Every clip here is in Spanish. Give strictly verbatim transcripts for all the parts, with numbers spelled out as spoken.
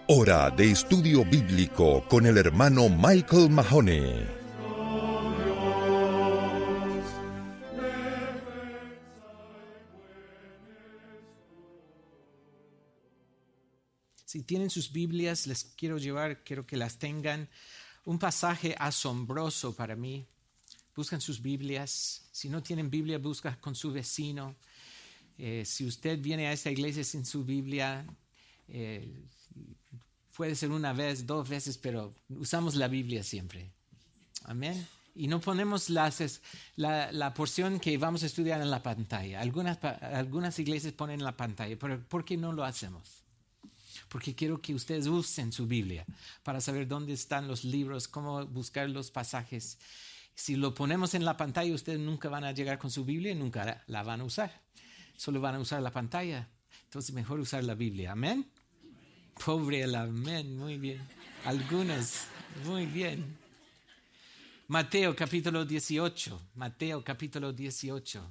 Hora de estudio bíblico con el hermano Michael Mahoney. Si tienen sus Biblias, les quiero llevar, quiero que las tengan. Un pasaje asombroso para mí. Buscan sus Biblias. Si no tienen Biblia, busca con su vecino. Eh, si usted viene a esta iglesia sin su Biblia, eh, puede ser una vez, dos veces, pero usamos la Biblia siempre. Amén. Y no ponemos las, la, la porción que vamos a estudiar en la pantalla. Algunas, algunas iglesias ponen en la pantalla, pero ¿por qué no lo hacemos? Porque quiero que ustedes usen su Biblia para saber dónde están los libros, cómo buscar los pasajes. Si lo ponemos en la pantalla, ustedes nunca van a llegar con su Biblia y nunca la van a usar. Solo van a usar la pantalla. Entonces, mejor usar la Biblia. ¿Amén? Pobre el amén. Muy bien. Algunas. Muy bien. Mateo capítulo dieciocho. Mateo capítulo dieciocho.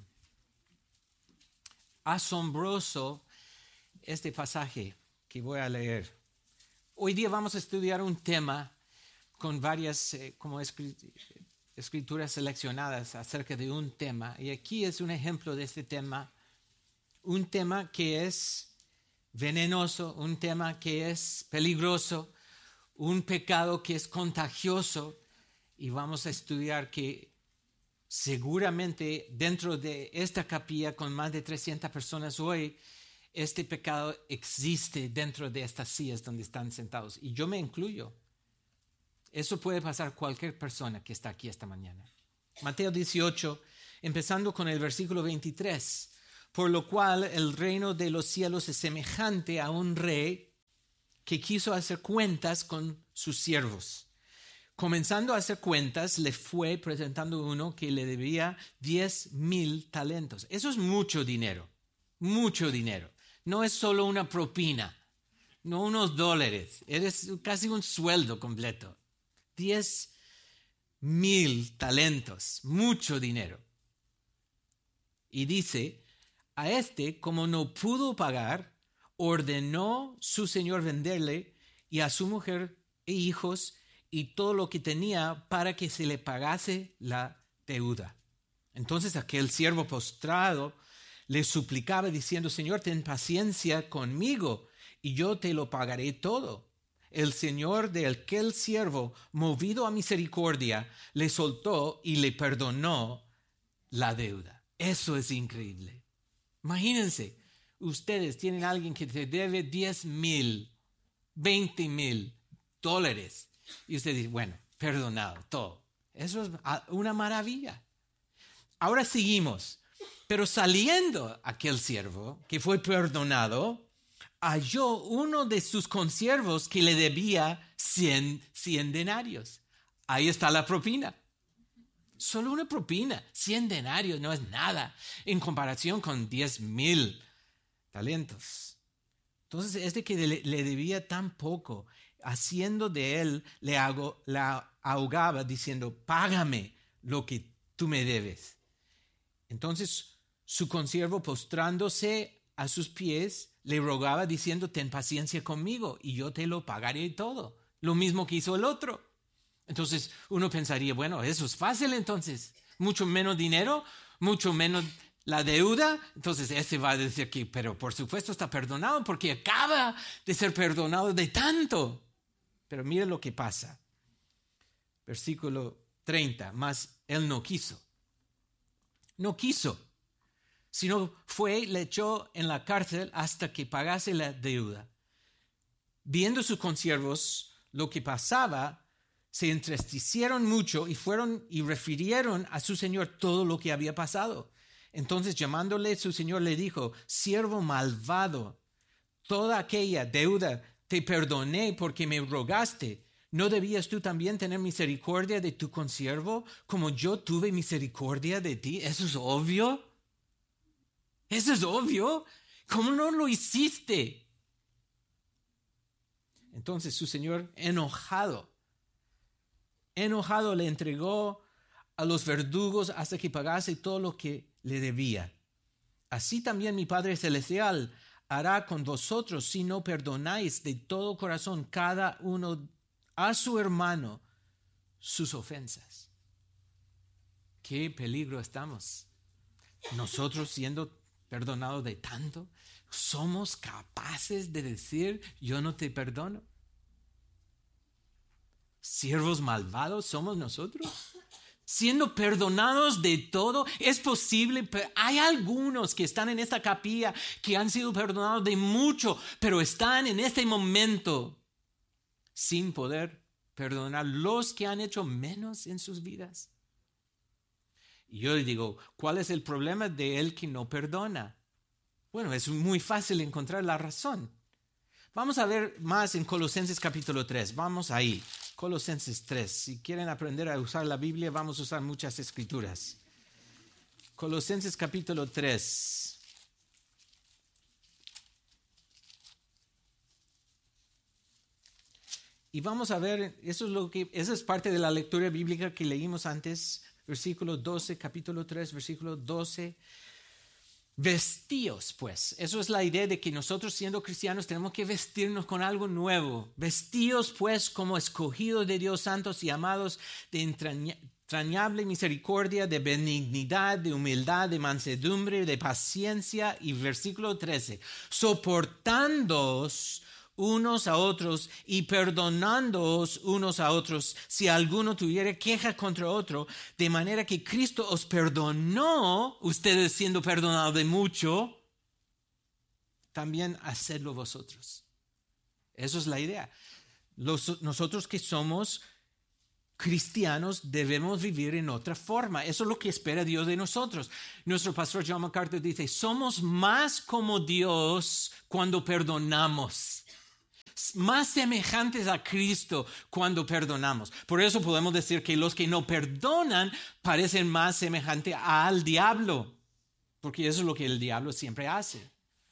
Asombroso este pasaje que voy a leer. Hoy día vamos a estudiar un tema con varias eh, como escrituras seleccionadas acerca de un tema. Y aquí es un ejemplo de este tema. Un tema que es venenoso, un tema que es peligroso, un pecado que es contagioso. Y vamos a estudiar que seguramente dentro de esta capilla con más de trescientas personas hoy, este pecado existe dentro de estas sillas donde están sentados. Y yo me incluyo. Eso puede pasar a cualquier persona que está aquí esta mañana. Mateo dieciocho, empezando con el versículo veintitrés. Por lo cual el reino de los cielos es semejante a un rey que quiso hacer cuentas con sus siervos. Comenzando a hacer cuentas, le fue presentando uno que le debía diez mil talentos. Eso es mucho dinero, mucho dinero. No es solo una propina, no unos dólares, es casi un sueldo completo. Diez mil talentos, mucho dinero. Y dice, a este, como no pudo pagar, ordenó su señor venderle y a su mujer e hijos y todo lo que tenía para que se le pagase la deuda. Entonces aquel siervo postrado le suplicaba diciendo, Señor, ten paciencia conmigo y yo te lo pagaré todo. El señor de aquel siervo, movido a misericordia, le soltó y le perdonó la deuda. Eso es increíble. Imagínense, ustedes tienen a alguien que te debe diez mil, veinte mil dólares y usted dice, bueno, perdonado todo. Eso es una maravilla. Ahora seguimos. Pero saliendo aquel siervo que fue perdonado, halló uno de sus consiervos que le debía cien, cien denarios. Ahí está la propina. Solo una propina, cien denarios no es nada en comparación con diez mil talentos. Entonces, este que le, le debía tan poco, haciendo de él, le hago, la ahogaba diciendo, págame lo que tú me debes. Entonces, su consiervo postrándose a sus pies, le rogaba diciendo, ten paciencia conmigo y yo te lo pagaré todo. Lo mismo que hizo el otro. Entonces uno pensaría, bueno, eso es fácil entonces. Mucho menos dinero, mucho menos la deuda. Entonces este va a decir que, pero por supuesto está perdonado porque acaba de ser perdonado de tanto. Pero mire lo que pasa. Versículo treinta, mas él no quiso. No quiso, sino fue y le echó en la cárcel hasta que pagase la deuda. Viendo sus consiervos lo que pasaba, se entristecieron mucho y fueron y refirieron a su señor todo lo que había pasado. Entonces llamándole su señor le dijo, siervo malvado, toda aquella deuda te perdoné porque me rogaste. ¿No debías tú también tener misericordia de tu consiervo como yo tuve misericordia de ti? Eso es obvio. Eso es obvio. ¿Cómo no lo hiciste? Entonces su señor enojado, enojado le entregó a los verdugos hasta que pagase todo lo que le debía. Así también mi Padre Celestial hará con vosotros si no perdonáis de todo corazón cada uno a su hermano sus ofensas? ¿Qué peligro estamos? Nosotros siendo perdonados de tanto, ¿somos capaces de decir yo no te perdono? ¿Siervos malvados somos nosotros? Siendo perdonados de todo, es posible, pero hay algunos que están en esta capilla que han sido perdonados de mucho, pero están en este momento sin poder perdonar los que han hecho menos en sus vidas. Y yo le digo, ¿cuál es el problema de él que no perdona? Bueno, es muy fácil encontrar la razón. Vamos a ver más en Colosenses capítulo tres. Vamos ahí. Colosenses tres. Si quieren aprender a usar la Biblia, vamos a usar muchas escrituras. Colosenses capítulo tres. Y vamos a ver, eso es lo que, esa es parte de la lectura bíblica que leímos antes, versículo doce, capítulo tres, versículo doce. Vestíos, pues. Eso es la idea de que nosotros siendo cristianos tenemos que vestirnos con algo nuevo. Vestíos, pues, como escogidos de Dios, santos y amados, de entraña, entrañable misericordia, de benignidad, de humildad, de mansedumbre, de paciencia. Y versículo trece. Soportándoos unos a otros y perdonándoos unos a otros si alguno tuviera queja contra otro, de manera que Cristo os perdonó, ustedes siendo perdonados de mucho, también hacedlo vosotros. Eso es la idea. Los, nosotros que somos cristianos debemos vivir en otra forma. Eso es lo que espera Dios de nosotros. Nuestro pastor John MacArthur dice, somos más como Dios cuando perdonamos. Más semejantes a Cristo cuando perdonamos. Por eso podemos decir que los que no perdonan parecen más semejantes al diablo, porque eso es lo que el diablo siempre hace.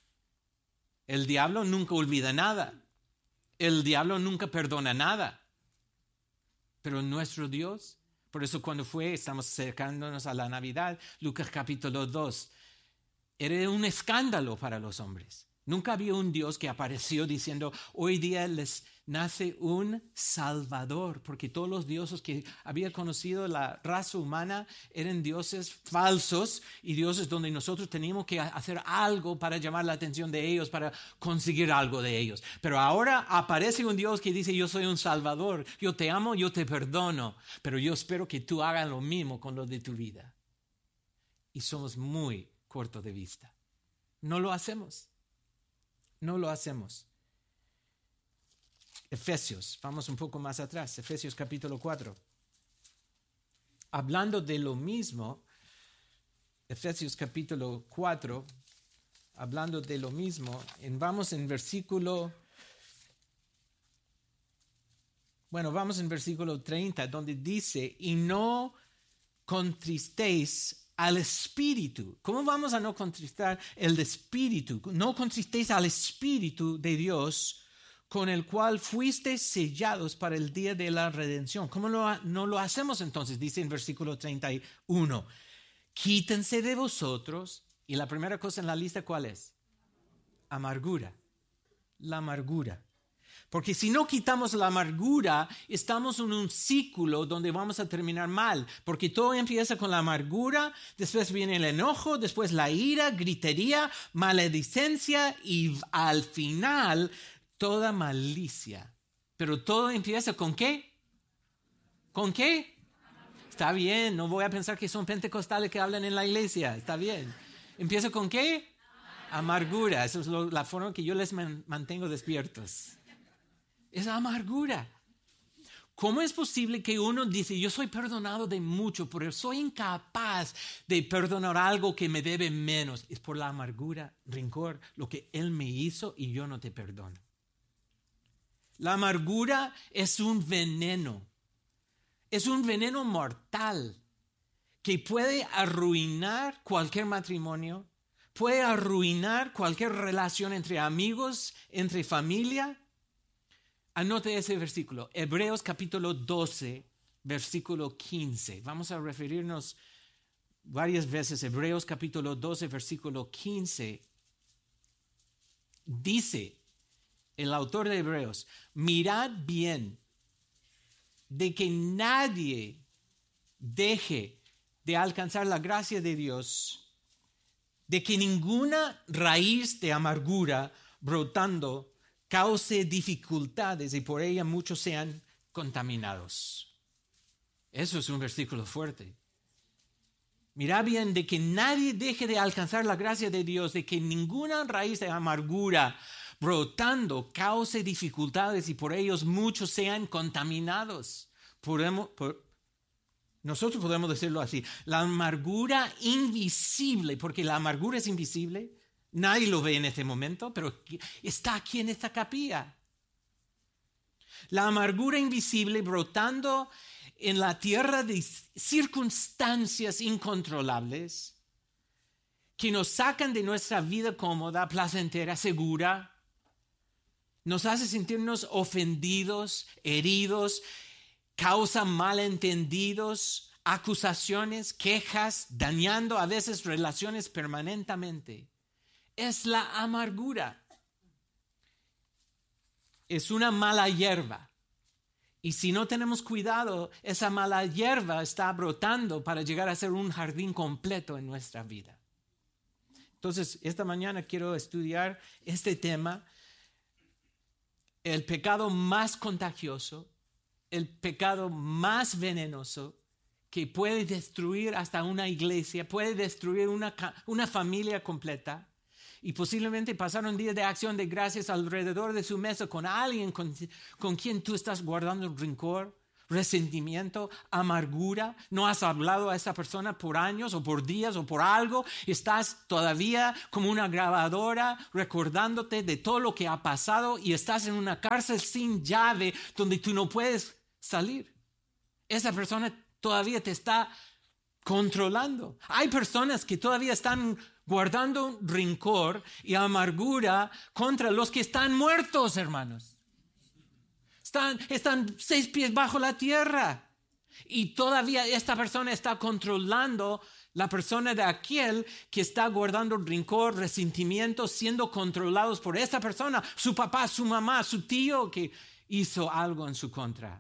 El diablo nunca olvida nada. El diablo nunca perdona nada. Pero nuestro Dios, por eso cuando fue, estamos acercándonos a la Navidad, Lucas capítulo dos, era un escándalo para los hombres. Nunca había un Dios que apareció diciendo, hoy día les nace un Salvador, porque todos los dioses que había conocido la raza humana eran dioses falsos y dioses donde nosotros teníamos que hacer algo para llamar la atención de ellos, para conseguir algo de ellos. Pero ahora aparece un Dios que dice, yo soy un Salvador, yo te amo, yo te perdono, pero yo espero que tú hagas lo mismo con lo de tu vida. Y somos muy cortos de vista. No lo hacemos. No lo hacemos. Efesios, vamos un poco más atrás, Efesios capítulo cuatro. Hablando de lo mismo, Efesios capítulo cuatro, hablando de lo mismo, en, vamos en versículo, bueno, vamos en versículo treinta, donde dice, y no contristéis al Espíritu. ¿Cómo vamos a no contristar el Espíritu? No contristéis al Espíritu de Dios, con el cual fuisteis sellados para el día de la redención. ¿Cómo lo, no lo hacemos entonces? Dice en versículo treinta y uno, quítense de vosotros, y la primera cosa en la lista, ¿cuál es? Amargura. La amargura. Porque si no quitamos la amargura, estamos en un ciclo donde vamos a terminar mal. Porque todo empieza con la amargura, después viene el enojo, después la ira, gritería, maledicencia y al final toda malicia. Pero todo empieza ¿con qué? ¿Con qué? Está bien, no voy a pensar que son pentecostales que hablan en la iglesia. Está bien. ¿Empieza con qué? Amargura. Esa es lo, la forma que yo les man, mantengo despiertos. Es amargura. ¿Cómo es posible que uno dice, yo soy perdonado de mucho, pero soy incapaz de perdonar algo que me debe menos? Es por la amargura, rencor, lo que Él me hizo y yo no te perdono. La amargura es un veneno. Es un veneno mortal que puede arruinar cualquier matrimonio, puede arruinar cualquier relación entre amigos, entre familia. Anote ese versículo, Hebreos capítulo doce, versículo quince. Vamos a referirnos varias veces, Hebreos capítulo doce, versículo quince. Dice el autor de Hebreos, mirad bien de que nadie deje de alcanzar la gracia de Dios, de que ninguna raíz de amargura brotando cause dificultades y por ella muchos sean contaminados. Eso es un versículo fuerte. Mira bien de que nadie deje de alcanzar la gracia de Dios, de que ninguna raíz de amargura brotando cause dificultades y por ellos muchos sean contaminados. Podemos, por, nosotros podemos decirlo así, la amargura invisible, porque la amargura es invisible, nadie lo ve en este momento, pero está aquí en esta capilla. La amargura invisible brotando en la tierra de circunstancias incontrolables que nos sacan de nuestra vida cómoda, placentera, segura, nos hace sentirnos ofendidos, heridos, causa malentendidos, acusaciones, quejas, dañando a veces relaciones permanentemente. Es la amargura. Es una mala hierba. Y si no tenemos cuidado, esa mala hierba está brotando para llegar a ser un jardín completo en nuestra vida. Entonces, esta mañana quiero estudiar este tema, el pecado más contagioso, el pecado más venenoso que puede destruir hasta una iglesia, puede destruir una, una familia completa. Y posiblemente pasar un día de acción de gracias alrededor de su mesa con alguien con, con quien tú estás guardando rencor, resentimiento, amargura. No has hablado a esa persona por años o por días o por algo. Estás todavía como una grabadora recordándote de todo lo que ha pasado y estás en una cárcel sin llave donde tú no puedes salir. Esa persona todavía te está controlando. Hay personas que todavía están guardando rencor y amargura contra los que están muertos, hermanos. Están, están seis pies bajo la tierra. Y todavía esta persona está controlando la persona de aquel que está guardando rencor, resentimiento, siendo controlados por esta persona, su papá, su mamá, su tío que hizo algo en su contra.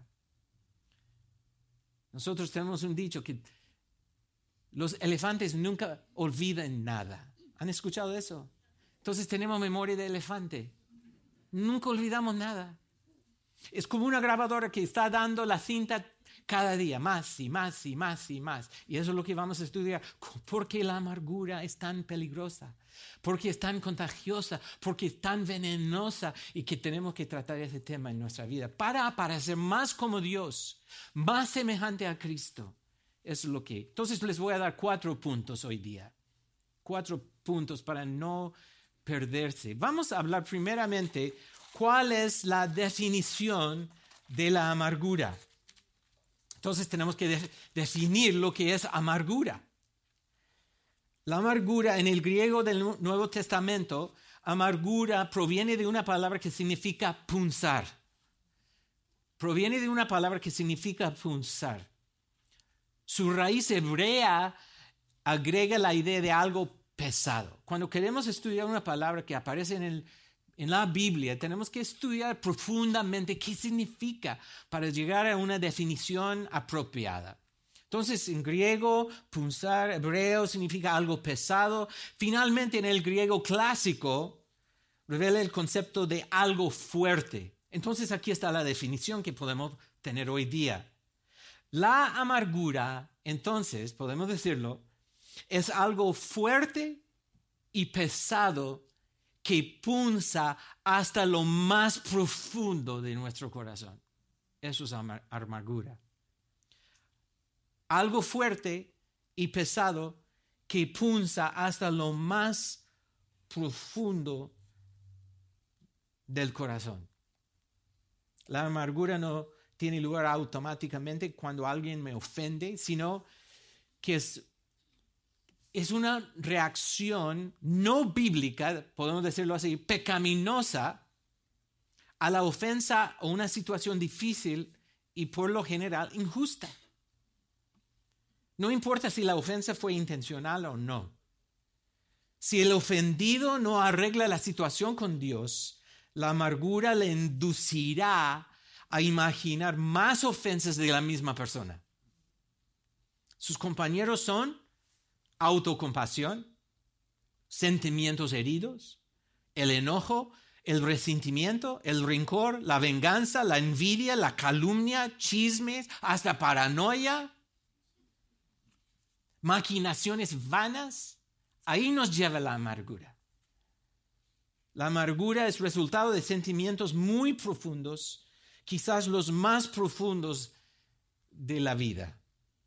Nosotros tenemos un dicho que los elefantes nunca olvidan nada. ¿Han escuchado eso? Entonces tenemos memoria de elefante. Nunca olvidamos nada. Es como una grabadora que está dando la cinta cada día, más y más y más y más. Y eso es lo que vamos a estudiar. ¿Por qué la amargura es tan peligrosa? ¿Por qué es tan contagiosa? ¿Por qué es tan venenosa? Y que tenemos que tratar ese tema en nuestra vida para parecer más como Dios, más semejante a Cristo. Es lo que. Entonces les voy a dar cuatro puntos hoy día. Cuatro puntos para no perderse. Vamos a hablar primeramente cuál es la definición de la amargura. Entonces tenemos que de- definir lo que es amargura. La amargura en el griego del Nuevo Testamento, amargura proviene de una palabra que significa punzar. Proviene de una palabra que significa punzar. Su raíz hebrea agrega la idea de algo pesado. Cuando queremos estudiar una palabra que aparece en, el, en la Biblia, tenemos que estudiar profundamente qué significa para llegar a una definición apropiada. Entonces, en griego, punzar, hebreo, significa algo pesado. Finalmente, en el griego clásico, revela el concepto de algo fuerte. Entonces, aquí está la definición que podemos tener hoy día. La amargura, entonces, podemos decirlo, es algo fuerte y pesado que punza hasta lo más profundo de nuestro corazón. Eso es amar- amargura. Algo fuerte y pesado que punza hasta lo más profundo del corazón. La amargura no tiene lugar automáticamente cuando alguien me ofende, sino que es, es una reacción no bíblica, podemos decirlo así, pecaminosa a la ofensa o una situación difícil y por lo general injusta. No importa si la ofensa fue intencional o no. Si el ofendido no arregla la situación con Dios, la amargura le inducirá a imaginar más ofensas de la misma persona. Sus compañeros son autocompasión, sentimientos heridos, el enojo, el resentimiento, el rencor, la venganza, la envidia, la calumnia, chismes, hasta paranoia, maquinaciones vanas. Ahí nos lleva la amargura. La amargura es resultado de sentimientos muy profundos, quizás los más profundos de la vida.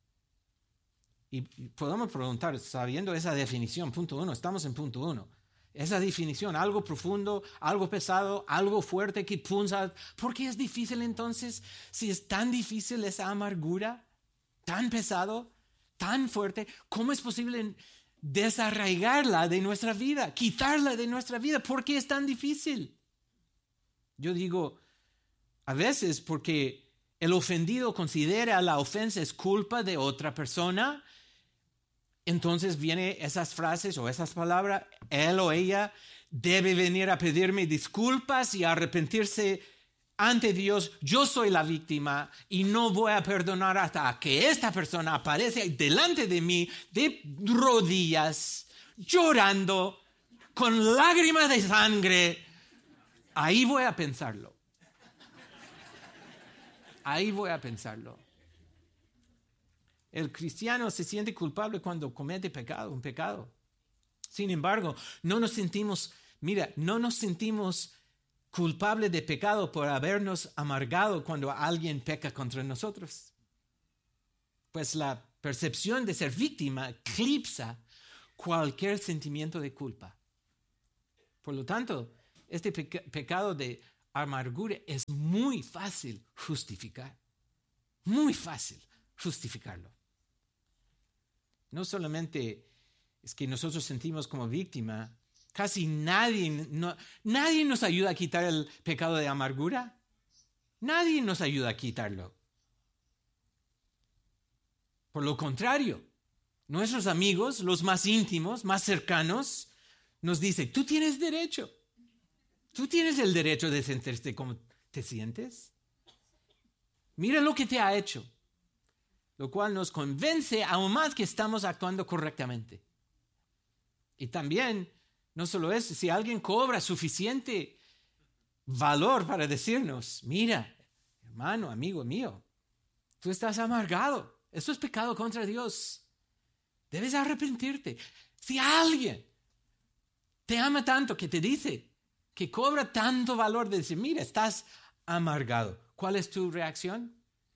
Y podemos preguntar, sabiendo esa definición, punto uno, estamos en punto uno. Esa definición, algo profundo, algo pesado, algo fuerte que punza. ¿Por qué es difícil entonces? Si es tan difícil esa amargura, tan pesado, tan fuerte, ¿cómo es posible desarraigarla de nuestra vida, quitarla de nuestra vida? ¿Por qué es tan difícil? Yo digo, a veces porque el ofendido considera la ofensa es culpa de otra persona. Entonces vienen esas frases o esas palabras, él o ella debe venir a pedirme disculpas y arrepentirse ante Dios. Yo soy la víctima y no voy a perdonar hasta que esta persona aparece delante de mí de rodillas, llorando, con lágrimas de sangre. Ahí voy a pensarlo. Ahí voy a pensarlo. El cristiano se siente culpable cuando comete pecado, un pecado. Sin embargo, no nos sentimos, mira, no nos sentimos culpables de pecado por habernos amargado cuando alguien peca contra nosotros. Pues la percepción de ser víctima eclipsa cualquier sentimiento de culpa. Por lo tanto, este peca- pecado de amargura es muy fácil justificar. Muy fácil justificarlo. No solamente es que nosotros sentimos como víctima, casi nadie, no, nadie nos ayuda a quitar el pecado de amargura. Nadie nos ayuda a quitarlo. Por lo contrario, nuestros amigos, los más íntimos, más cercanos, nos dicen, tú tienes derecho. Tú tienes el derecho de sentirte como te sientes. Mira lo que te ha hecho. Lo cual nos convence aún más que estamos actuando correctamente. Y también, no solo eso, si alguien cobra suficiente valor para decirnos, mira, hermano, amigo mío, tú estás amargado, eso es pecado contra Dios, debes arrepentirte. Si alguien te ama tanto que te dice, que cobra tanto valor de decir, mira, estás amargado, ¿cuál es tu reacción?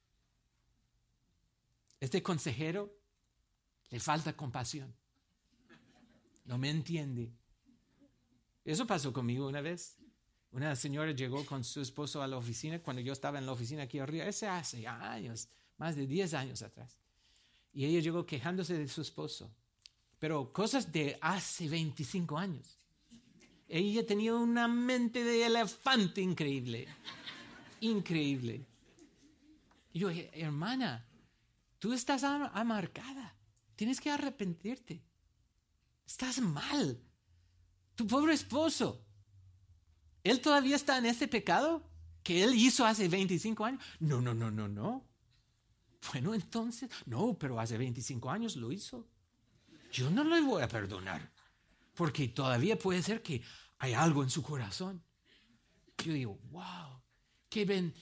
Este consejero le falta compasión. No me entiende. Eso pasó conmigo una vez. Una señora llegó con su esposo a la oficina cuando yo estaba en la oficina aquí arriba. Ese hace años, más de diez años atrás. Y ella llegó quejándose de su esposo. Pero cosas de hace veinticinco años. Ella tenía una mente de elefante increíble. Increíble. Y yo, hermana, tú estás amargada. Tienes que arrepentirte. Estás mal. Tu pobre esposo. ¿Él todavía está en ese pecado que él hizo hace veinticinco años? No, no, no, no, no. Bueno, entonces, no, pero hace veinticinco años lo hizo. Yo no le voy a perdonar. Porque todavía puede ser que hay algo en su corazón. Yo digo, wow, qué, ben,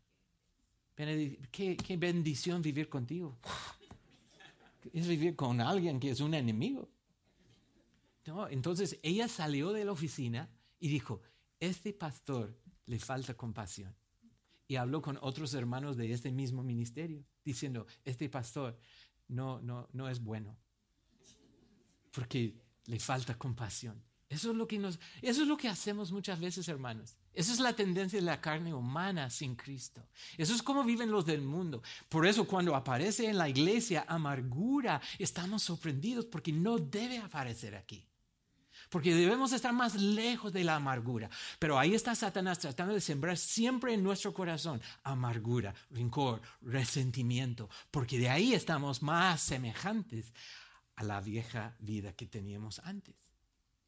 qué, qué bendición vivir contigo. Es vivir con alguien que es un enemigo. No, entonces ella salió de la oficina y dijo, este pastor le falta compasión. Y habló con otros hermanos de este mismo ministerio, diciendo, este pastor no, no, no es bueno, porque le falta compasión. Eso es lo que nos, eso es lo que hacemos muchas veces, hermanos. Esa es la tendencia de la carne humana sin Cristo. Eso es como viven los del mundo. Por eso cuando aparece en la iglesia amargura, estamos sorprendidos porque no debe aparecer aquí. Porque debemos estar más lejos de la amargura. Pero ahí está Satanás tratando de sembrar siempre en nuestro corazón amargura, rencor, resentimiento. Porque de ahí estamos más semejantes a la vieja vida que teníamos antes.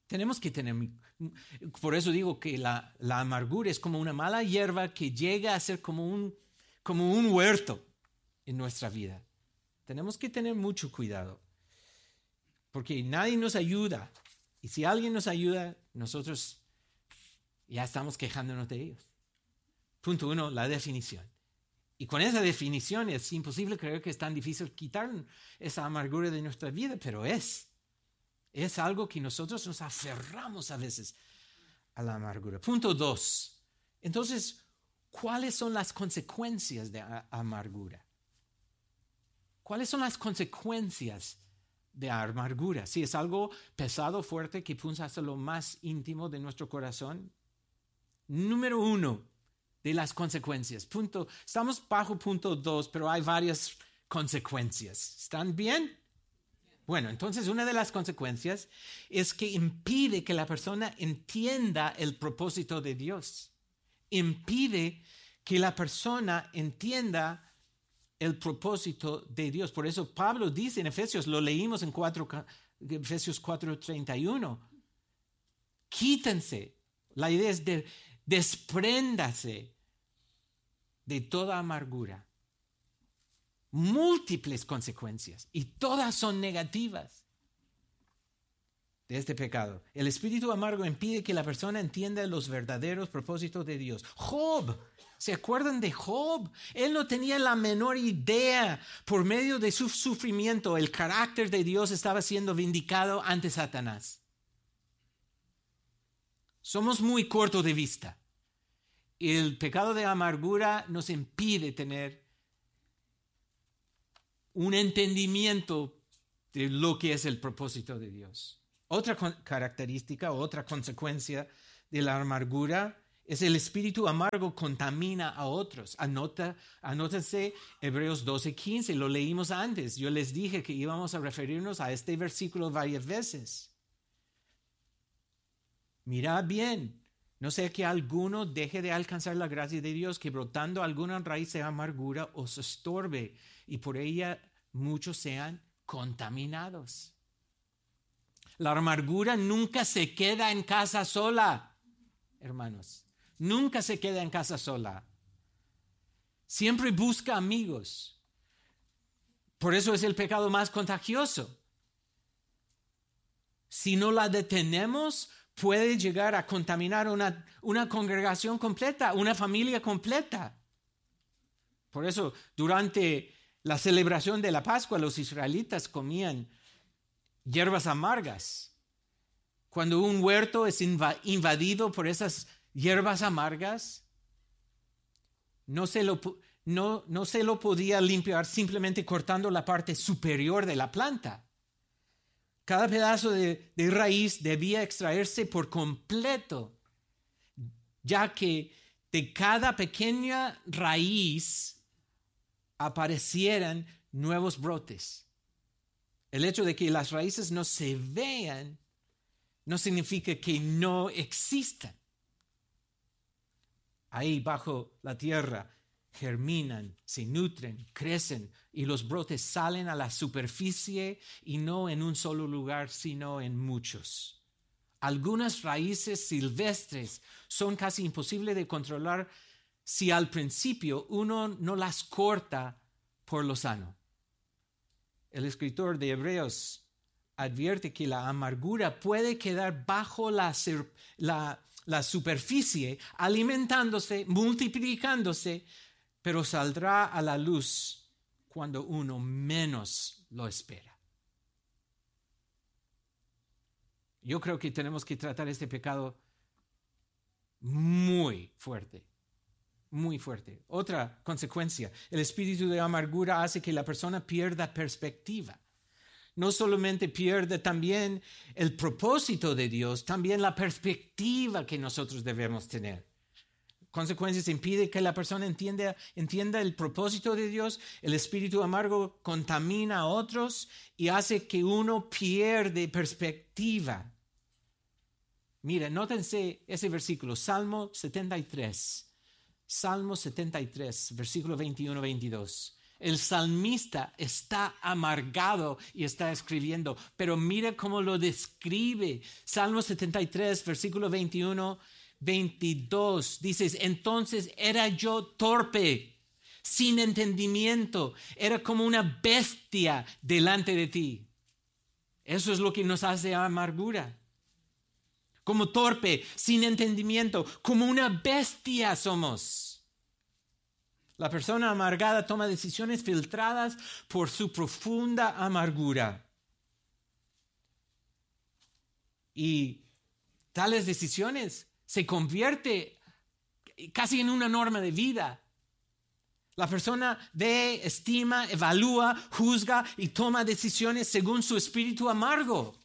Tenemos que tener, por eso digo que la, la amargura es como una mala hierba que llega a ser como un, como un huerto en nuestra vida. Tenemos que tener mucho cuidado, porque nadie nos ayuda. Y si alguien nos ayuda, nosotros ya estamos quejándonos de ellos. Punto uno, la definición. Y con esa definición es imposible creer que es tan difícil quitar esa amargura de nuestra vida, pero es. Es algo que nosotros nos aferramos a veces a la amargura. Punto dos. Entonces, ¿cuáles son las consecuencias de a- amargura? ¿Cuáles son las consecuencias de amargura? Si es algo pesado, fuerte, que punza hasta lo más íntimo de nuestro corazón. Número uno de las consecuencias. Punto, estamos bajo punto dos, pero hay varias consecuencias. ¿Están bien? Bueno, entonces una de las consecuencias es que impide que la persona entienda el propósito de Dios. Impide que la persona entienda el propósito de Dios. Por eso Pablo dice en Efesios, lo leímos en cuatro, Efesios cuatro treinta y uno, quítense. La idea es de despréndase de toda amargura. Múltiples consecuencias y todas son negativas de este pecado. El espíritu amargo impide que la persona entienda los verdaderos propósitos de Dios. Job, ¿se acuerdan de Job? Él no tenía la menor idea. Por medio de su sufrimiento, el carácter de Dios estaba siendo vindicado ante Satanás. Somos muy cortos de vista. El pecado de amargura nos impide tener un entendimiento de lo que es el propósito de Dios. Otra característica, otra consecuencia de la amargura es el espíritu amargo contamina a otros. Anota, anótense Hebreos doce quince, lo leímos antes. Yo les dije que íbamos a referirnos a este versículo varias veces. Mirad bien, no sea que alguno deje de alcanzar la gracia de Dios, que brotando alguna raíz de amargura os estorbe y por ella muchos sean contaminados. La amargura nunca se queda en casa sola, hermanos. Nunca se queda en casa sola. Siempre busca amigos. Por eso es el pecado más contagioso. Si no la detenemos, puede llegar a contaminar una, una congregación completa, una familia completa. Por eso, durante la celebración de la Pascua, los israelitas comían hierbas amargas. Cuando un huerto es invadido por esas hierbas amargas, no se lo, no, no se lo podía limpiar simplemente cortando la parte superior de la planta. Cada pedazo de, de raíz debía extraerse por completo, ya que de cada pequeña raíz aparecieran nuevos brotes. El hecho de que las raíces no se vean no significa que no existan. Ahí bajo la tierra germinan, se nutren, crecen y los brotes salen a la superficie y no en un solo lugar, sino en muchos. Algunas raíces silvestres son casi imposibles de controlar si al principio uno no las corta por lo sano. El escritor de Hebreos advierte que la amargura puede quedar bajo la, la, la superficie, alimentándose, multiplicándose, pero saldrá a la luz cuando uno menos lo espera. Yo creo que tenemos que tratar este pecado muy fuerte, muy fuerte. Otra consecuencia, el espíritu de amargura hace que la persona pierda perspectiva. No solamente pierde también el propósito de Dios, también la perspectiva que nosotros debemos tener. Consecuencias impide que la persona entienda, entienda el propósito de Dios. El espíritu amargo contamina a otros y hace que uno pierde perspectiva. Mira, nótense ese versículo, Salmo setenta y tres. Salmo setenta y tres, versículo veintiuno a veintidós. El salmista está amargado y está escribiendo, pero mira cómo lo describe. Salmo setenta y tres, versículo veintiuno, veintidós. Dices, entonces era yo torpe, sin entendimiento, era como una bestia delante de ti. Eso es lo que nos hace amargura. Como torpe, sin entendimiento, como una bestia somos. La persona amargada toma decisiones filtradas por su profunda amargura. Y tales decisiones se convierte casi en una norma de vida. La persona ve, estima, evalúa, juzga y toma decisiones según su espíritu amargo.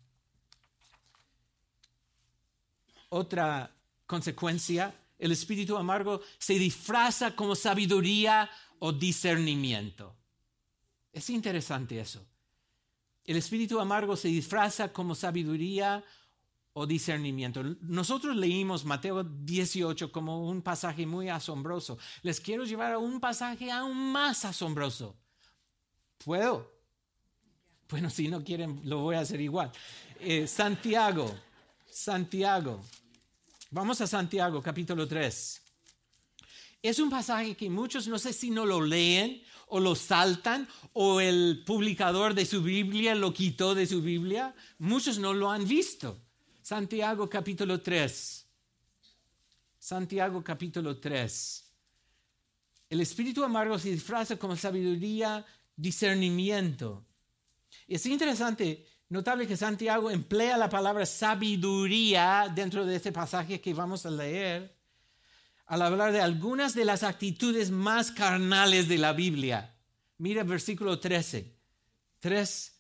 Otra consecuencia, el espíritu amargo se disfraza como sabiduría o discernimiento. Es interesante eso. El espíritu amargo se disfraza como sabiduría o discernimiento. Nosotros leímos Mateo dieciocho como un pasaje muy asombroso. Les quiero llevar a un pasaje aún más asombroso. ¿Puedo? Bueno, si no quieren, lo voy a hacer igual. Eh, Santiago, Santiago. Vamos a Santiago, capítulo tres. Es un pasaje que muchos no sé si no lo leen o lo saltan o el publicador de su Biblia lo quitó de su Biblia. Muchos no lo han visto. Santiago, capítulo tres. Santiago, capítulo tres. El espíritu amargo se disfraza como sabiduría, discernimiento. Es interesante. Notable que Santiago emplea la palabra sabiduría dentro de este pasaje que vamos a leer al hablar de algunas de las actitudes más carnales de la Biblia. Mira versículo trece. tres,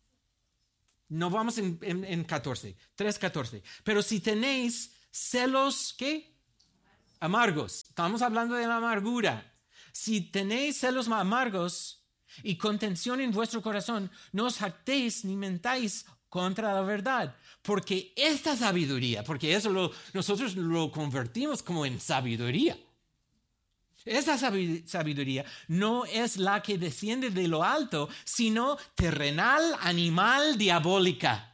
no vamos en, en, en catorce. tres, catorce. Pero si tenéis celos, ¿qué? Amargos. Estamos hablando de la amargura. Si tenéis celos amargos y contención en vuestro corazón, no os jactéis ni mentáis contra la verdad, porque esta sabiduría, porque eso lo, nosotros lo convertimos como en sabiduría. Esta sabiduría no es la que desciende de lo alto, sino terrenal, animal, diabólica.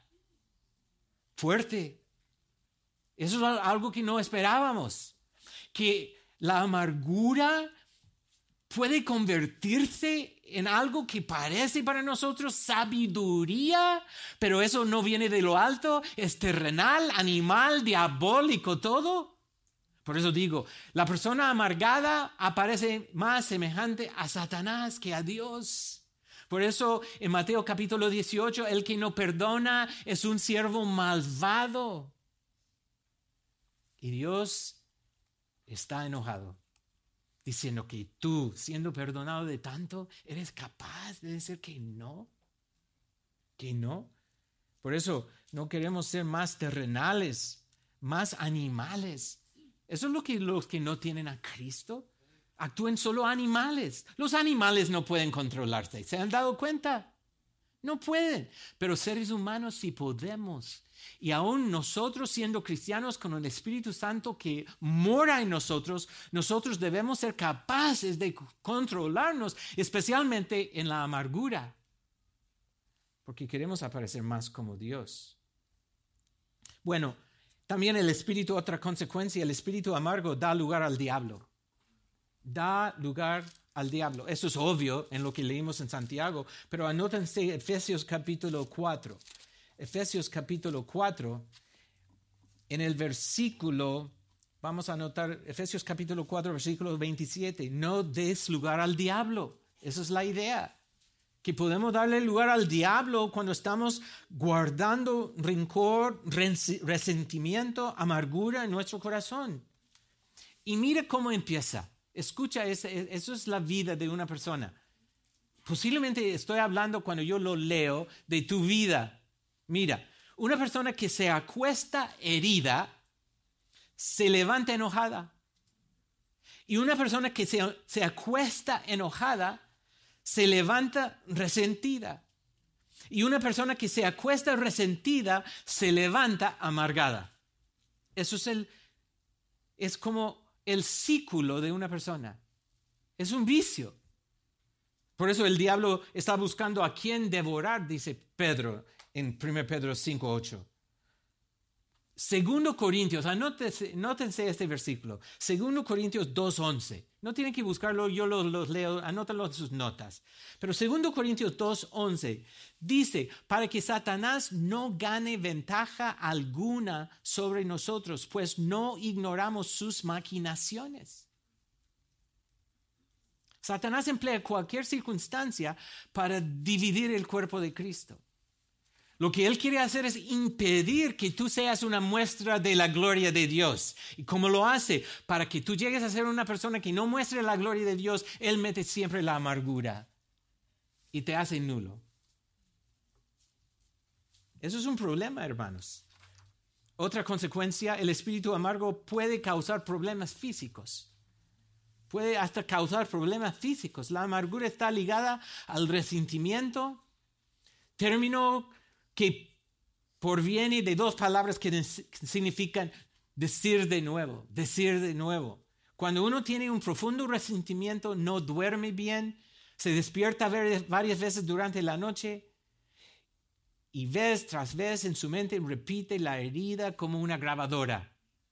Fuerte. Eso es algo que no esperábamos. Que la amargura puede convertirse en algo que parece para nosotros sabiduría, pero eso no viene de lo alto, es terrenal, animal, diabólico, todo. Por eso digo, la persona amargada aparece más semejante a Satanás que a Dios. Por eso en Mateo capítulo dieciocho, el que no perdona es un siervo malvado. Y Dios está enojado, diciendo que tú, siendo perdonado de tanto, eres capaz de decir que no, que no. Por eso no queremos ser más terrenales, más animales. Eso es lo que los que no tienen a Cristo actúen solo animales. Los animales no pueden controlarse. ¿Se han dado cuenta? No pueden. Pero seres humanos sí podemos. Y aún nosotros siendo cristianos con el Espíritu Santo que mora en nosotros, nosotros debemos ser capaces de controlarnos, especialmente en la amargura, porque queremos aparecer más como Dios. Bueno, también el espíritu, otra consecuencia, el espíritu amargo da lugar al diablo. Da lugar al diablo. Eso es obvio en lo que leímos en Santiago, pero anótense Efesios capítulo cuatro. Efesios capítulo cuatro, en el versículo, vamos a anotar Efesios capítulo cuatro, versículo veintisiete. No des lugar al diablo. Esa es la idea. Que podemos darle lugar al diablo cuando estamos guardando rencor, resentimiento, amargura en nuestro corazón. Y mira cómo empieza. Escucha, eso es la vida de una persona. Posiblemente estoy hablando cuando yo lo leo de tu vida. Mira, una persona que se acuesta herida, se levanta enojada. Y una persona que se, se acuesta enojada, se levanta resentida. Y una persona que se acuesta resentida, se levanta amargada. Eso es, el, es como el ciclo de una persona. Es un vicio. Por eso el diablo está buscando a quién devorar, dice Pedro en primero Pedro cinco ocho. Segundo Corintios, anótense, anótense este versículo. Segundo Corintios dos once. No tienen que buscarlo, yo los lo leo, anótalo en sus notas. Pero Segundo Corintios dos once dice, para que Satanás no gane ventaja alguna sobre nosotros, pues no ignoramos sus maquinaciones. Satanás emplea cualquier circunstancia para dividir el cuerpo de Cristo. Lo que él quiere hacer es impedir que tú seas una muestra de la gloria de Dios. ¿Y cómo lo hace? Para que tú llegues a ser una persona que no muestre la gloria de Dios, él mete siempre la amargura y te hace nulo. Eso es un problema, hermanos. Otra consecuencia, el espíritu amargo puede causar problemas físicos. Puede hasta causar problemas físicos. La amargura está ligada al resentimiento, término que proviene de dos palabras que significan decir de nuevo, decir de nuevo. Cuando uno tiene un profundo resentimiento, no duerme bien, se despierta varias veces durante la noche y vez tras vez en su mente repite la herida como una grabadora.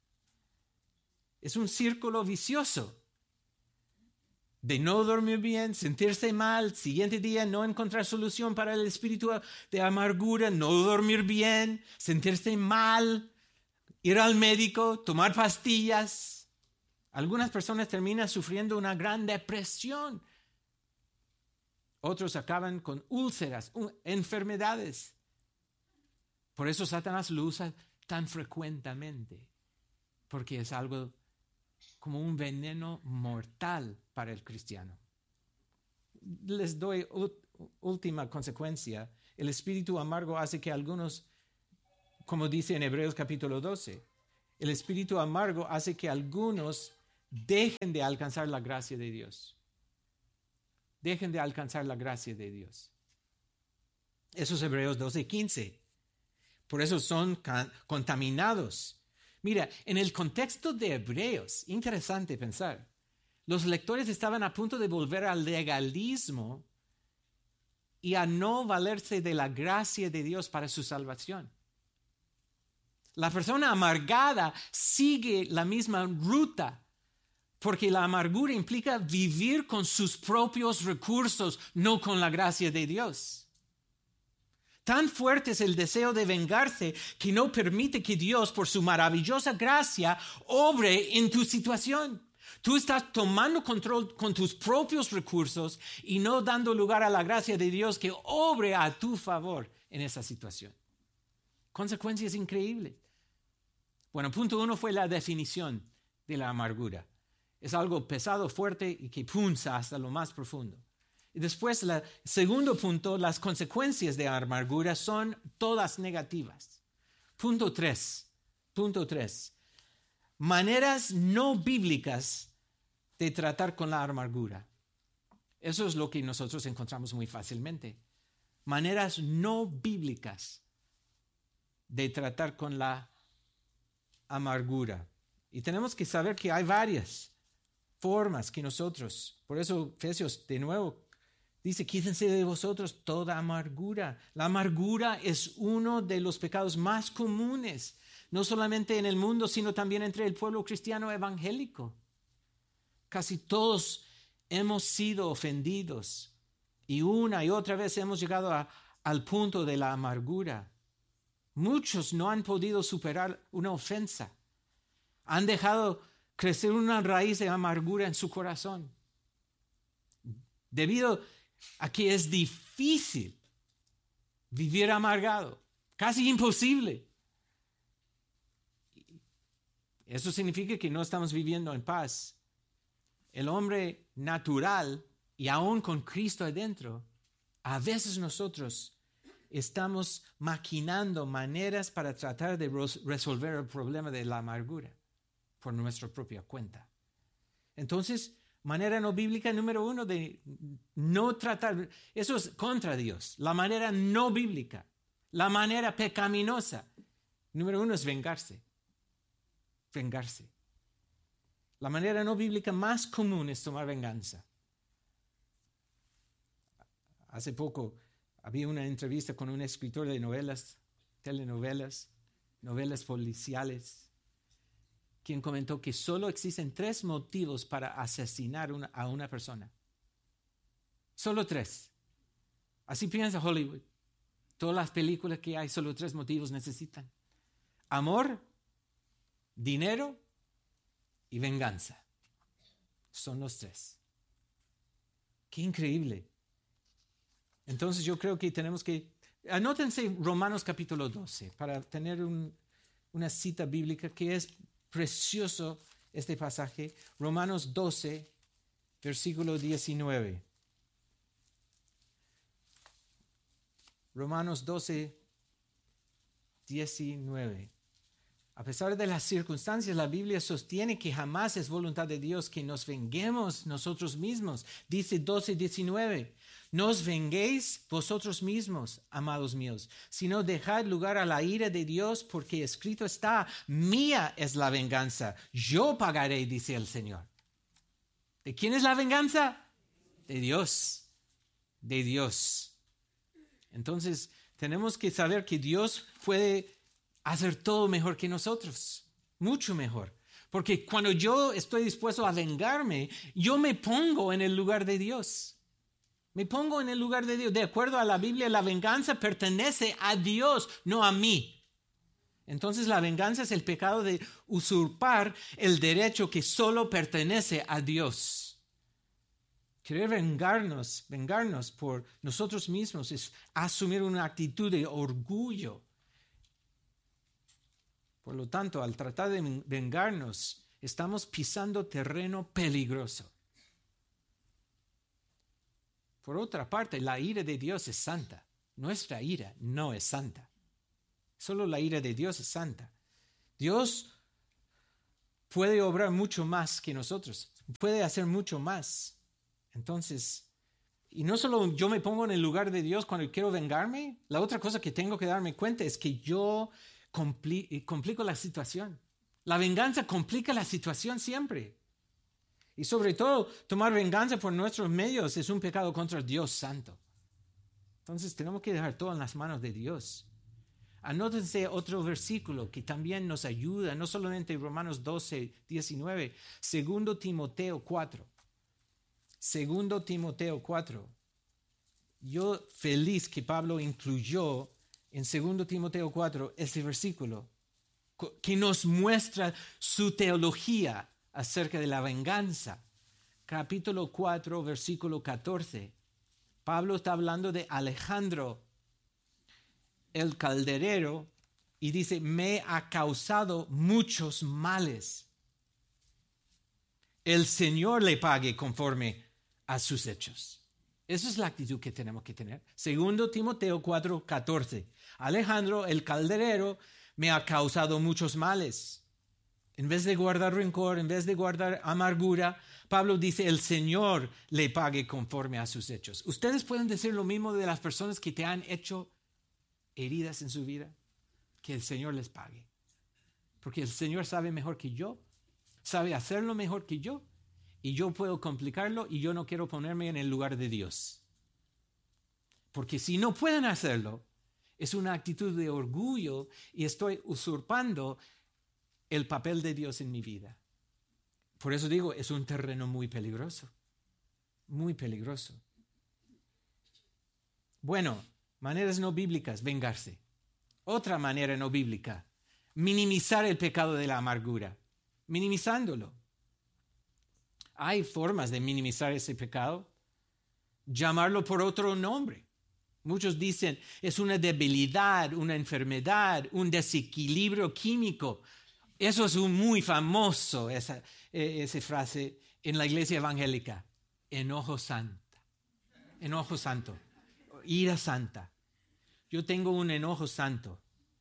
Es un círculo vicioso. De no dormir bien, sentirse mal, siguiente día no encontrar solución para el espíritu de amargura, no dormir bien, sentirse mal, ir al médico, tomar pastillas. Algunas personas terminan sufriendo una gran depresión. Otros acaban con úlceras, enfermedades. Por eso Satanás lo usa tan frecuentemente, porque es algo como un veneno mortal para el cristiano. Les doy última consecuencia. El espíritu amargo hace que algunos, como dice en Hebreos capítulo doce, el espíritu amargo hace que algunos dejen de alcanzar la gracia de Dios. Dejen de alcanzar la gracia de Dios. Eso es Hebreos doce quince. Por eso son contaminados. Mira, en el contexto de Hebreos, interesante pensar, los lectores estaban a punto de volver al legalismo y a no valerse de la gracia de Dios para su salvación. La persona amargada sigue la misma ruta, porque la amargura implica vivir con sus propios recursos, no con la gracia de Dios. Tan fuerte es el deseo de vengarse que no permite que Dios, por su maravillosa gracia, obre en tu situación. Tú estás tomando control con tus propios recursos y no dando lugar a la gracia de Dios que obre a tu favor en esa situación. Consecuencias increíbles. Bueno, punto uno fue la definición de la amargura. Es algo pesado, fuerte y que punza hasta lo más profundo. Y después, el segundo punto, las consecuencias de la amargura son todas negativas. Punto tres. Punto tres. Maneras no bíblicas de tratar con la amargura. Eso es lo que nosotros encontramos muy fácilmente. Maneras no bíblicas de tratar con la amargura. Y tenemos que saber que hay varias formas que nosotros, por eso Efesios de nuevo dice, quítense de vosotros toda amargura. La amargura es uno de los pecados más comunes, no solamente en el mundo, sino también entre el pueblo cristiano evangélico. Casi todos hemos sido ofendidos y una y otra vez hemos llegado a, al punto de la amargura. Muchos no han podido superar una ofensa. Han dejado crecer una raíz de amargura en su corazón. Debido a que es difícil vivir amargado, casi imposible. Eso significa que no estamos viviendo en paz. El hombre natural, y aún con Cristo adentro, a veces nosotros estamos maquinando maneras para tratar de resolver el problema de la amargura por nuestra propia cuenta. Entonces, manera no bíblica número uno de no tratar, eso es contra Dios. La manera no bíblica, la manera pecaminosa, número uno es vengarse. Vengarse. La manera no bíblica más común es tomar venganza. Hace poco había una entrevista con un escritor de novelas, telenovelas, novelas policiales, quien comentó que solo existen tres motivos para asesinar una, a una persona. Solo tres. Así piensa Hollywood. Todas las películas que hay, solo tres motivos necesitan: amor, dinero y venganza. Son los tres. Qué increíble. Entonces yo creo que tenemos que... Anótense Romanos capítulo doce para tener un, una cita bíblica que es precioso este pasaje. Romanos doce, versículo diecinueve. Romanos doce, diecinueve. A pesar de las circunstancias, la Biblia sostiene que jamás es voluntad de Dios que nos venguemos nosotros mismos. Dice doce, diecinueve. No os venguéis vosotros mismos, amados míos, sino dejad lugar a la ira de Dios, porque escrito está: mía es la venganza, yo pagaré, dice el Señor. ¿De quién es la venganza? De Dios, de Dios. Entonces, tenemos que saber que Dios puede hacer todo mejor que nosotros, mucho mejor. Porque cuando yo estoy dispuesto a vengarme, yo me pongo en el lugar de Dios. Me pongo en el lugar de Dios. De acuerdo a la Biblia, la venganza pertenece a Dios, no a mí. Entonces la venganza es el pecado de usurpar el derecho que solo pertenece a Dios. Querer vengarnos, vengarnos por nosotros mismos es asumir una actitud de orgullo. Por lo tanto, al tratar de vengarnos, estamos pisando terreno peligroso. Por otra parte, la ira de Dios es santa. Nuestra ira no es santa. Solo la ira de Dios es santa. Dios puede obrar mucho más que nosotros. Puede hacer mucho más. Entonces, y no solo yo me pongo en el lugar de Dios cuando quiero vengarme, la otra cosa que tengo que darme cuenta es que yo compli- complico la situación. La venganza complica la situación siempre. Y sobre todo, tomar venganza por nuestros medios es un pecado contra Dios Santo. Entonces tenemos que dejar todo en las manos de Dios. Anótense otro versículo que también nos ayuda, no solamente Romanos doce, diecinueve, segundo Timoteo cuatro. Segundo Timoteo cuatro. Yo feliz que Pablo incluyó en segundo Timoteo cuatro ese versículo que nos muestra su teología acerca de la venganza. Capítulo cuatro, versículo catorce. Pablo está hablando de Alejandro, el calderero, y dice: me ha causado muchos males. El Señor le pague conforme a sus hechos. Esa es la actitud que tenemos que tener. Segundo Timoteo cuatro, catorce. Alejandro, el calderero, me ha causado muchos males. En vez de guardar rencor, en vez de guardar amargura, Pablo dice: el Señor le pague conforme a sus hechos. ¿Ustedes pueden decir lo mismo de las personas que te han hecho heridas en su vida? Que el Señor les pague. Porque el Señor sabe mejor que yo, sabe hacerlo mejor que yo, y yo puedo complicarlo, y yo no quiero ponerme en el lugar de Dios. Porque si no pueden hacerlo, es una actitud de orgullo y estoy usurpando el papel de Dios en mi vida. Por eso digo, es un terreno muy peligroso, muy peligroso. Bueno, maneras no bíblicas, vengarse. Otra manera no bíblica, minimizar el pecado de la amargura, minimizándolo. Hay formas de minimizar ese pecado, llamarlo por otro nombre. Muchos dicen, es una debilidad, una enfermedad, un desequilibrio químico. Eso es un muy famoso, esa, esa frase en la iglesia evangélica. Enojo santa, enojo santo, ira santa. Yo tengo un enojo santo.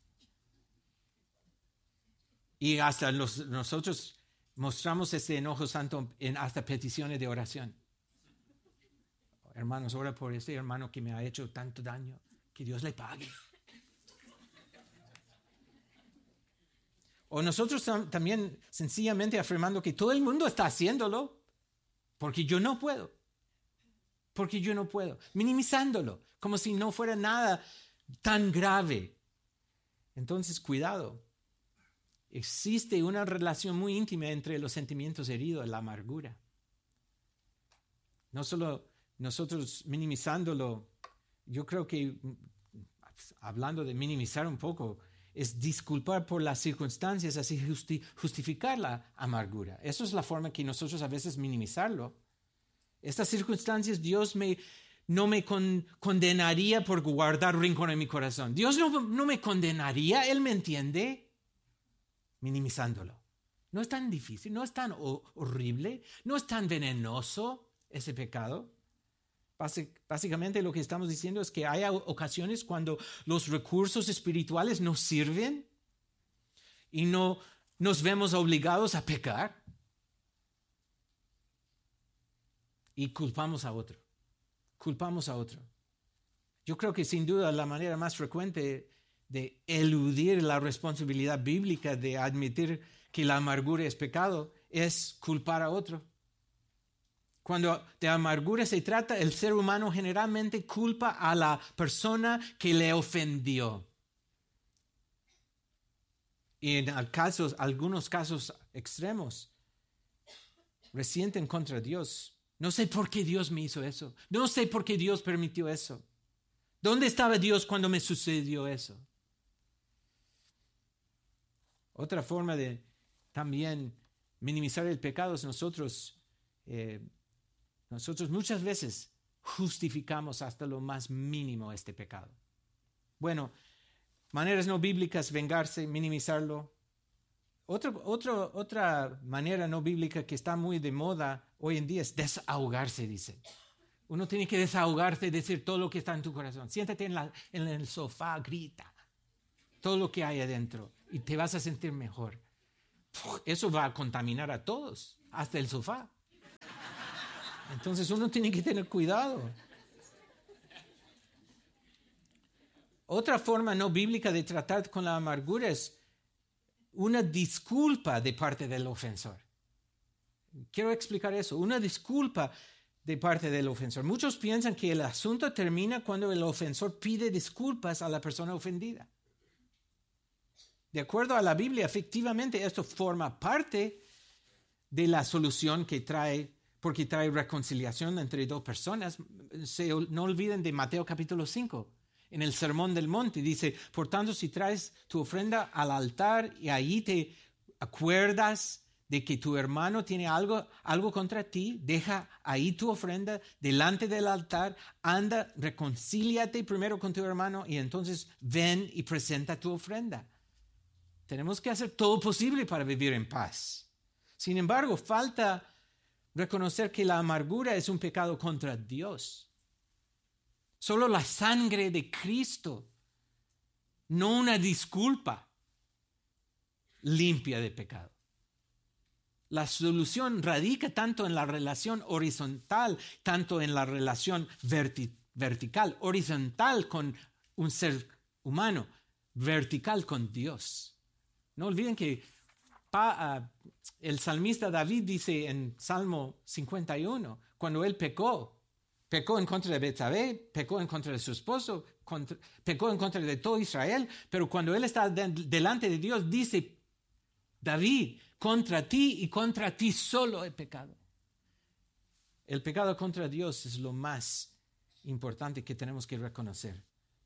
Y hasta los, nosotros mostramos ese enojo santo en hasta peticiones de oración. Hermanos, ora por ese hermano que me ha hecho tanto daño. Que Dios le pague. O nosotros también sencillamente afirmando que todo el mundo está haciéndolo porque yo no puedo. porque yo no puedo, minimizándolo, como si no fuera nada tan grave. Entonces, cuidado. Existe una relación muy íntima entre los sentimientos heridos y la amargura. No solo nosotros minimizándolo, yo creo que, hablando de minimizar un poco, es disculpar por las circunstancias, así justi- justificar la amargura. Eso es la forma que nosotros a veces minimizarlo. Estas circunstancias Dios me, no me con, condenaría por guardar rencor en mi corazón. Dios no, no me condenaría, Él me entiende. Minimizándolo. No es tan difícil, no es tan ho- horrible, no es tan venenoso ese pecado. Básic- básicamente lo que estamos diciendo es que hay ocasiones cuando los recursos espirituales nos sirven y no nos vemos obligados a pecar y culpamos a otro. Culpamos a otro. Yo creo que sin duda la manera más frecuente de eludir la responsabilidad bíblica de admitir que la amargura es pecado es culpar a otro. Cuando de amargura se trata, el ser humano generalmente culpa a la persona que le ofendió. Y en casos, algunos casos extremos, resienten contra Dios. No sé por qué Dios me hizo eso. No sé por qué Dios permitió eso. ¿Dónde estaba Dios cuando me sucedió eso? Otra forma de también minimizar el pecado es nosotros, eh, nosotros muchas veces justificamos hasta lo más mínimo este pecado. Bueno, maneras no bíblicas, vengarse, minimizarlo. Otro, otro, otra manera no bíblica que está muy de moda hoy en día es desahogarse, dice. Uno tiene que desahogarse y decir todo lo que está en tu corazón. Siéntate en, la, en el sofá, grita todo lo que hay adentro y te vas a sentir mejor. Eso va a contaminar a todos, hasta el sofá. Entonces uno tiene que tener cuidado. Otra forma no bíblica de tratar con la amargura es una disculpa de parte del ofensor. Quiero explicar eso. Una disculpa de parte del ofensor. Muchos piensan que el asunto termina cuando el ofensor pide disculpas a la persona ofendida. De acuerdo a la Biblia, efectivamente esto forma parte de la solución que trae, porque trae reconciliación entre dos personas. Se, no olviden de Mateo capítulo cinco. En el Sermón del Monte dice, por tanto, si traes tu ofrenda al altar y ahí te acuerdas de que tu hermano tiene algo, algo contra ti, deja ahí tu ofrenda delante del altar, anda, reconcíliate primero con tu hermano y entonces ven y presenta tu ofrenda. Tenemos que hacer todo posible para vivir en paz. Sin embargo, falta reconocer que la amargura es un pecado contra Dios. Solo la sangre de Cristo, no una disculpa, limpia de pecado. La solución radica tanto en la relación horizontal, tanto en la relación verti- vertical, horizontal con un ser humano, vertical con Dios. No olviden que pa, uh, el salmista David dice en Salmo cincuenta y uno, cuando él pecó, pecó en contra de Betsabé, pecó en contra de su esposo, contra, pecó en contra de todo Israel, pero cuando él está de, delante de Dios, dice David, contra ti y contra ti solo he pecado. El pecado contra Dios es lo más importante que tenemos que reconocer.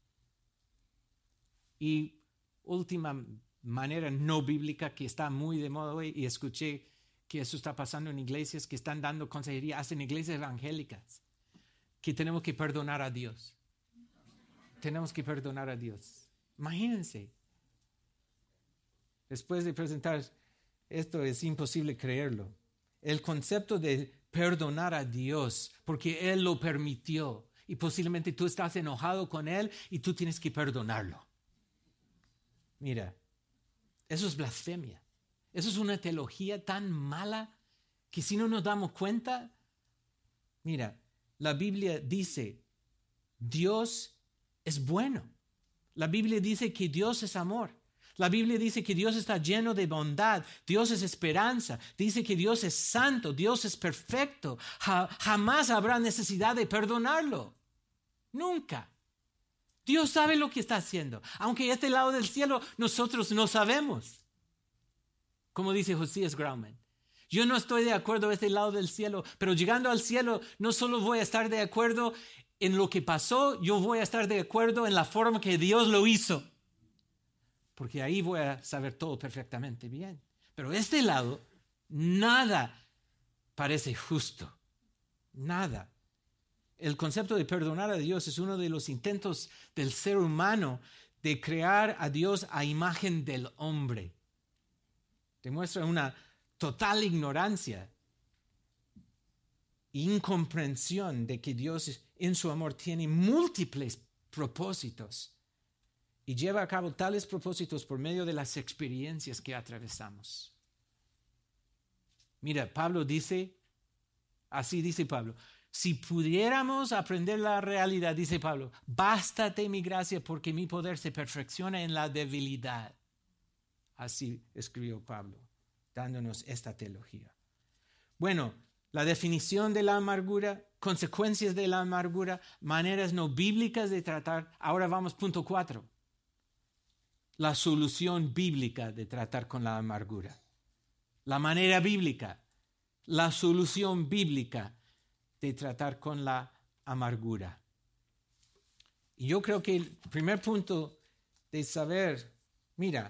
Y última manera no bíblica que está muy de moda hoy, y escuché que eso está pasando en iglesias que están dando consejería, hasta en iglesias evangélicas, que tenemos que perdonar a Dios. Tenemos que perdonar a Dios. Imagínense. Después de presentar esto es imposible creerlo. El concepto de perdonar a Dios porque Él lo permitió y posiblemente tú estás enojado con Él y tú tienes que perdonarlo. Mira, eso es blasfemia. Eso es una teología tan mala que si no nos damos cuenta, mira, la Biblia dice, Dios es bueno. La Biblia dice que Dios es amor. La Biblia dice que Dios está lleno de bondad, Dios es esperanza, dice que Dios es santo, Dios es perfecto. Ja, jamás habrá necesidad de perdonarlo. Nunca. Dios sabe lo que está haciendo, aunque este lado del cielo nosotros no sabemos. Como dice Josías Grauman, yo no estoy de acuerdo a este lado del cielo, pero llegando al cielo no solo voy a estar de acuerdo en lo que pasó, yo voy a estar de acuerdo en la forma que Dios lo hizo. Porque ahí voy a saber todo perfectamente bien. Pero este lado, nada parece justo. Nada. El concepto de perdonar a Dios es uno de los intentos del ser humano de crear a Dios a imagen del hombre. Demuestra una total ignorancia, incomprensión de que Dios en su amor tiene múltiples propósitos y lleva a cabo tales propósitos por medio de las experiencias que atravesamos. Mira, Pablo dice, así dice Pablo, si pudiéramos aprender la realidad, dice Pablo, bástate mi gracia porque mi poder se perfecciona en la debilidad. Así escribió Pablo, dándonos esta teología. Bueno, la definición de la amargura, consecuencias de la amargura, maneras no bíblicas de tratar. Ahora vamos punto cuatro. La solución bíblica de tratar con la amargura. La manera bíblica, la solución bíblica de tratar con la amargura. Y yo creo que el primer punto de saber, mira,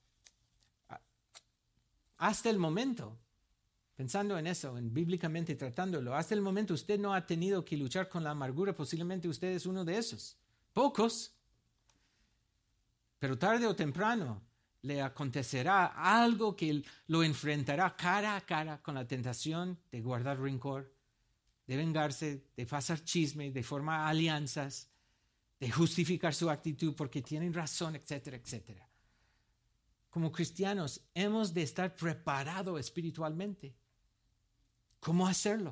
hasta el momento, pensando en eso, en bíblicamente tratándolo, hasta el momento usted no ha tenido que luchar con la amargura, posiblemente usted es uno de esos. Pocos. Pero tarde o temprano le acontecerá algo que lo enfrentará cara a cara con la tentación de guardar rencor, de vengarse, de pasar chisme, de formar alianzas, de justificar su actitud porque tienen razón, etcétera, etcétera. Como cristianos hemos de estar preparados espiritualmente. ¿Cómo hacerlo?